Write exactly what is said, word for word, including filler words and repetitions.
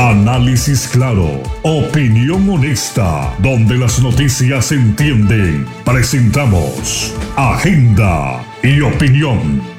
Análisis claro, opinión honesta, donde las noticias se entienden. Presentamos Agenda y Opinión.